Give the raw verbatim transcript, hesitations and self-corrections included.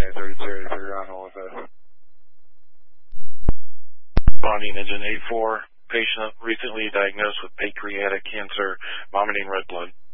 United thirty zero zero on O F S. Responding engine eight four, patient recently diagnosed with pancreatic cancer, vomiting red blood.